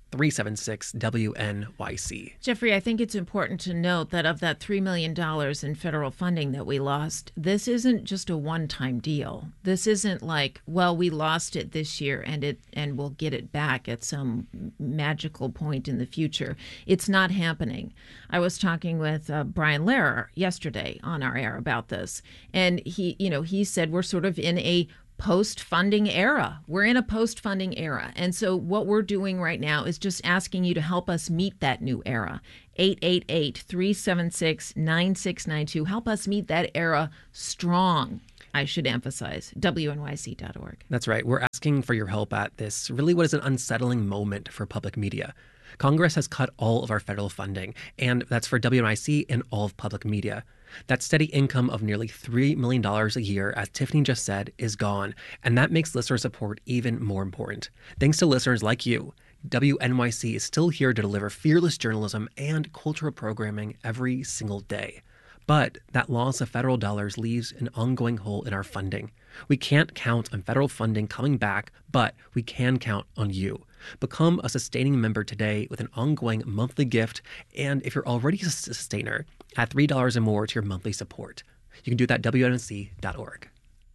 three seven six W N Y C.
Jeffrey, I think it's important to note that of that three million dollars in federal funding that we lost, this isn't just a one-time deal. This isn't like, well, we lost it this year and it and we'll get it back at some magical point in the future. It's not happening. I was talking with uh, Brian Lehrer yesterday on our air about this, and he, you know, he said we're sort of in a post-funding era. We're in a post-funding era. And so what we're doing right now is just asking you to help us meet that new era. eight eight eight, three seven six, nine six nine two. Help us meet that era strong, I should emphasize. W N Y C dot org.
That's right. We're asking for your help at this really what is an unsettling moment for public media. Congress has cut all of our federal funding, and that's for W N Y C and all of public media. That steady income of nearly three million dollars a year, as Tiffany just said, is gone, and that makes listener support even more important. Thanks to listeners like you, W N Y C is still here to deliver fearless journalism and cultural programming every single day. But that loss of federal dollars leaves an ongoing hole in our funding. We can't count on federal funding coming back, but we can count on you. Become a sustaining member today with an ongoing monthly gift, and if you're already a sustainer, add three dollars or more to your monthly support. You can do that at W N Y C dot org.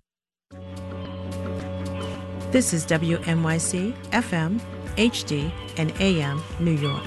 This is W N Y C, F M, H D, and A M, New York.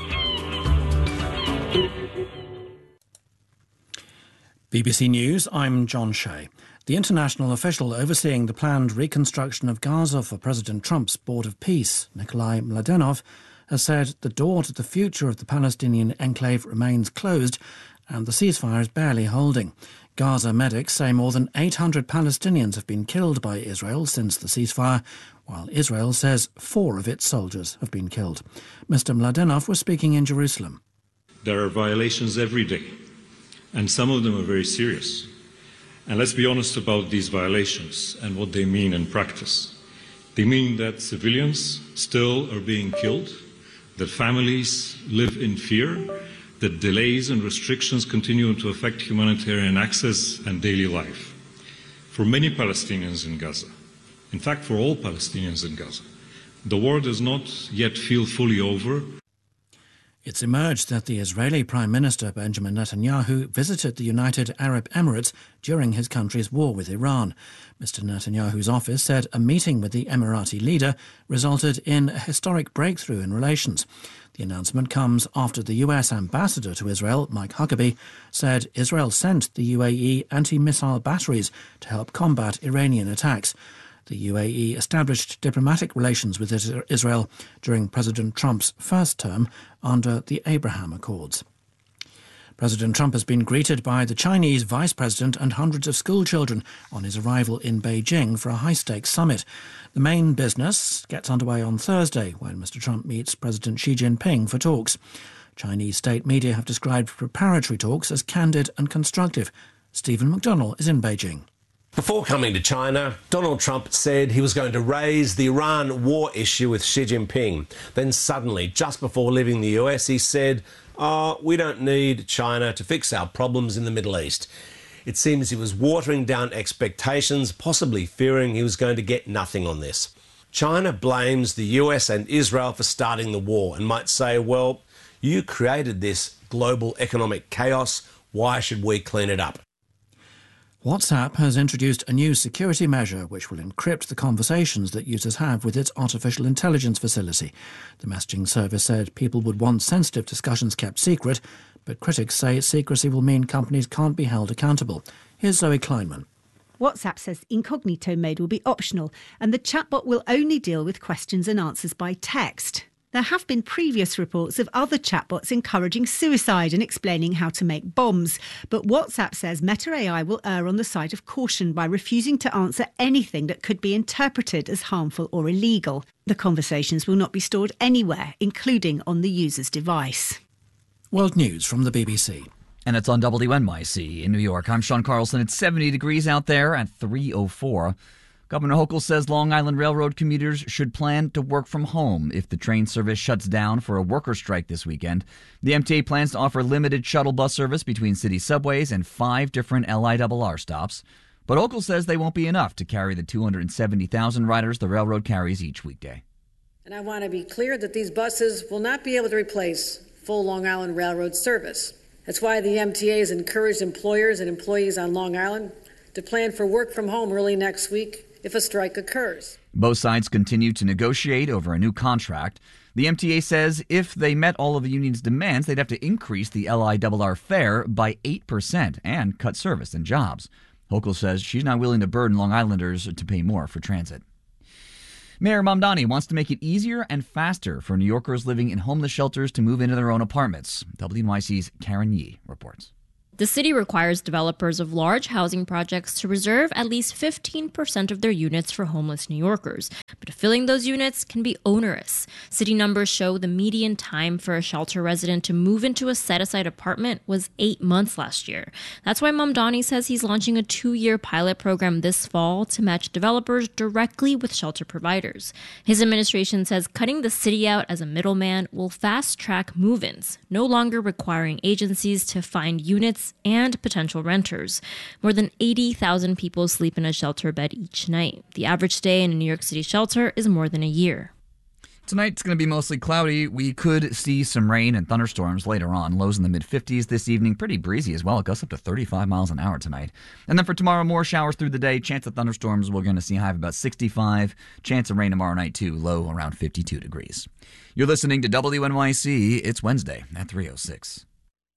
B B C News, I'm John Shea. The international official overseeing the planned reconstruction of Gaza for President Trump's Board of Peace, Nikolai Mladenov, has said the door to the future of the Palestinian enclave remains closed and the ceasefire is barely holding. Gaza medics say more than eight hundred Palestinians have been killed by Israel since the ceasefire, while Israel says four of its soldiers have been killed. Mister Mladenov was speaking in Jerusalem.
There are violations every day, and some of them are very serious. And let's be honest about these violations and what they mean in practice. They mean that civilians still are being killed, that families live in fear, that delays and restrictions continue to affect humanitarian access and daily life. For many Palestinians in Gaza, in fact for all Palestinians in Gaza, the war does not yet feel fully over.
It's emerged that the Israeli Prime Minister Benjamin Netanyahu visited the United Arab Emirates during his country's war with Iran. Mister Netanyahu's office said a meeting with the Emirati leader resulted in a historic breakthrough in relations. The announcement comes after the U S ambassador to Israel, Mike Huckabee, said Israel sent the U A E anti-missile batteries to help combat Iranian attacks. The U A E established diplomatic relations with Israel during President Trump's first term under the Abraham Accords. President Trump has been greeted by the Chinese vice president and hundreds of school children on his arrival in Beijing for a high-stakes summit. The main business gets underway on Thursday when Mister Trump meets President Xi Jinping for talks. Chinese state media have described preparatory talks as candid and constructive. Stephen McDonnell is in Beijing.
Before coming to China, Donald Trump said he was going to raise the Iran war issue with Xi Jinping. Then suddenly, just before leaving the U S, he said, oh, we don't need China to fix our problems in the Middle East. It seems he was watering down expectations, possibly fearing he was going to get nothing on this. China blames the U S and Israel for starting the war and might say, well, you created this global economic chaos. Why should we clean it up?
WhatsApp has introduced a new security measure which will encrypt the conversations that users have with its artificial intelligence facility. The messaging service said people would want sensitive discussions kept secret, but critics say secrecy will mean companies can't be held accountable. Here's Zoe Kleinman.
WhatsApp says incognito mode will be optional and the chatbot will only deal with questions and answers by text. There have been previous reports of other chatbots encouraging suicide and explaining how to make bombs. But WhatsApp says Meta A I will err on the side of caution by refusing to answer anything that could be interpreted as harmful or illegal. The conversations will not be stored anywhere, including on the user's device.
World News from the B B C.
And it's on W N Y C in New York. I'm Sean Carlson. It's seventy degrees out there at three oh four. Governor Hochul says Long Island Railroad commuters should plan to work from home if the train service shuts down for a worker strike this weekend. The M T A plans to offer limited shuttle bus service between city subways and five different L I R R stops. But Hochul says they won't be enough to carry the two hundred seventy thousand riders the railroad carries each weekday.
And I want to be clear that these buses will not be able to replace full Long Island Railroad service. That's why the M T A has encouraged employers and employees on Long Island to plan for work from home early next week if a strike occurs.
Both sides continue to negotiate over a new contract. The M T A says if they met all of the union's demands, they'd have to increase the L I R R fare by eight percent and cut service and jobs. Hochul says she's not willing to burden Long Islanders to pay more for transit. Mayor Mamdani wants to make it easier and faster for New Yorkers living in homeless shelters to move into their own apartments. W N Y C's Karen Yee reports.
The city requires developers of large housing projects to reserve at least fifteen percent of their units for homeless New Yorkers. But filling those units can be onerous. City numbers show the median time for a shelter resident to move into a set-aside apartment was eight months last year. That's why Mamdani says he's launching a two-year pilot program this fall to match developers directly with shelter providers. His administration says cutting the city out as a middleman will fast-track move-ins, no longer requiring agencies to find units and potential renters. More than eighty thousand people sleep in a shelter bed each night. The average stay in a New York City shelter is more than a year.
Tonight it's going to be mostly cloudy. We could see some rain and thunderstorms later on. Lows in the mid-fifties this evening. Pretty breezy as well. It goes up to thirty-five miles an hour tonight. And then for tomorrow, more showers through the day. Chance of thunderstorms, we're going to see high of about sixty-five. Chance of rain tomorrow night, too. Low around fifty-two degrees. You're listening to W N Y C. It's Wednesday at three oh six.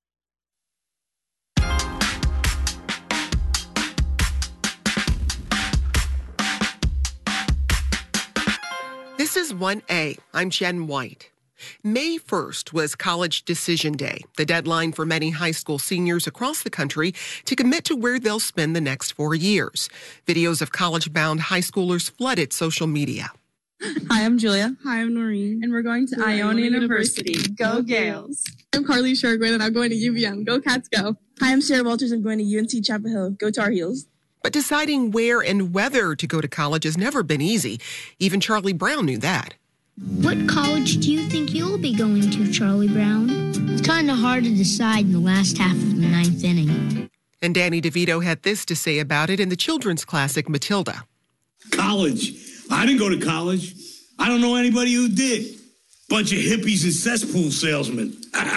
This is one A. I'm Jen White. May first was College Decision Day, the deadline for many high school seniors across the country to commit to where they'll spend the next four years. Videos of college-bound high schoolers flooded social media.
Hi, I'm Julia. Hi, I'm Noreen. And we're going to Iona University. University. Go Gales. I'm Carly Shergwin, and I'm going to U V M. Go Cats, go. Hi, I'm Sarah Walters. I'm going to U N C Chapel Hill. Go Tar Heels.
But deciding where and whether to go to college has never been easy. Even Charlie Brown knew that.
What college do you think you'll be going to, Charlie Brown? It's kind of hard to decide in the last half of the ninth inning.
And Danny DeVito had this to say about it in the children's classic Matilda.
College. I didn't go to college. I don't know anybody who did. Bunch of hippies and cesspool salesmen.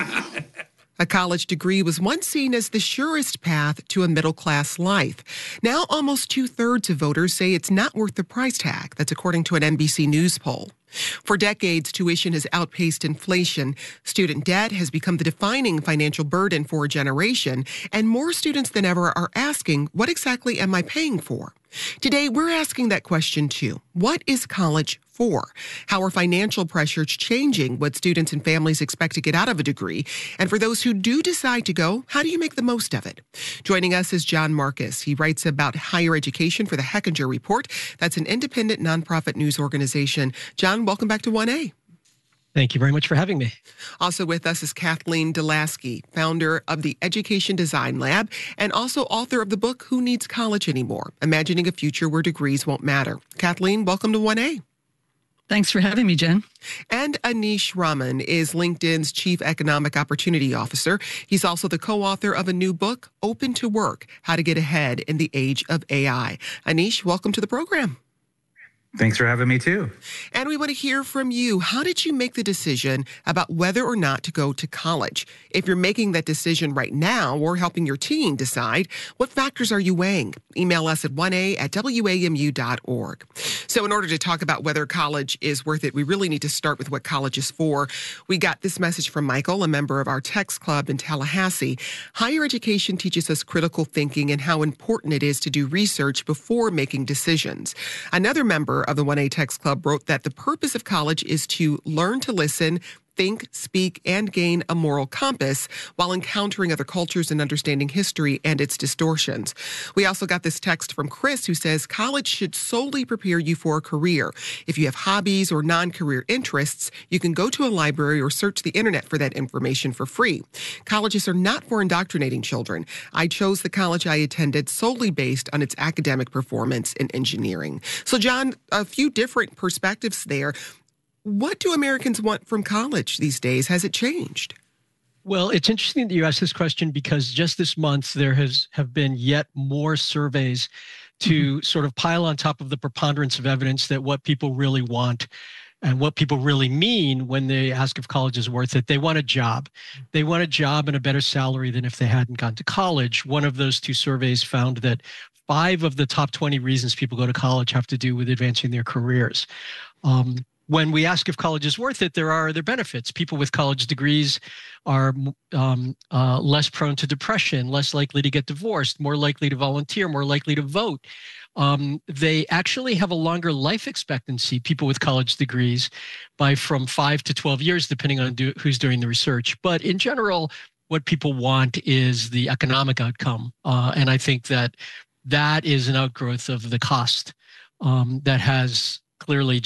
A college degree was once seen as the surest path to a middle-class life. Now almost two-thirds of voters say it's not worth the price tag. That's according to an N B C News poll. For decades, tuition has outpaced inflation. Student debt has become the defining financial burden for a generation, and more students than ever are asking, what exactly am I paying for? Today, we're asking that question too. What is college for? How are financial pressures changing what students and families expect to get out of a degree? And for those who do decide to go, how do you make the most of it? Joining us is John Marcus. He writes about higher education for the Hechinger Report. That's an independent nonprofit news organization. John, welcome back to one A.
Thank you very much for having me.
Also with us is Kathleen Delasky, founder of the Education Design Lab and also author of the book, Who Needs College Anymore? Imagining a Future Where Degrees Won't Matter. Kathleen, welcome to one A.
Thanks for having me, Jen.
And Anish Raman is LinkedIn's Chief Economic Opportunity Officer. He's also the co-author of a new book, Open to Work, How to Get Ahead in the Age of A I. Anish, welcome to the program.
Thanks for having me, too.
And we want to hear from you. How did you make the decision about whether or not to go to college? If you're making that decision right now or helping your teen decide, what factors are you weighing? Email us at one a at w a m u dot org. So in order to talk about whether college is worth it, we really need to start with what college is for. We got this message from Michael, a member of our text club in Tallahassee. Higher education teaches us critical thinking and how important it is to do research before making decisions. Another member of the one A Text Club wrote that the purpose of college is to learn to listen, think, speak, and gain a moral compass while encountering other cultures and understanding history and its distortions. We also got this text from Chris who says college should solely prepare you for a career. If you have hobbies or non-career interests, you can go to a library or search the internet for that information for free. Colleges are not for indoctrinating children. I chose the college I attended solely based on its academic performance in engineering. So, John, a few different perspectives there. What do Americans want from college these days? Has it changed?
Well, it's interesting that you asked this question because just this month there has have been yet more surveys to mm-hmm. sort of pile on top of the preponderance of evidence that what people really want And what people really mean when they ask if college is worth it, they want a job. They want a job and a better salary than if they hadn't gone to college. One of those two surveys found that five of the top twenty reasons people go to college have to do with advancing their careers. Um, when we ask if college is worth it, there are other benefits. People with college degrees are um, uh, less prone to depression, less likely to get divorced, more likely to volunteer, more likely to vote. Um, they actually have a longer life expectancy, people with college degrees, by from five to twelve years, depending on do, who's doing the research. But in general, what people want is the economic outcome. Uh, and I think that that is an outgrowth of the cost um, that has clearly